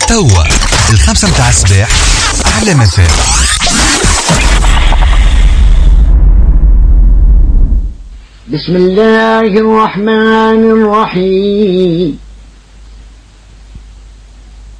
توا الخمسة متاع الصباح على مثال. بسم الله الرحمن الرحيم.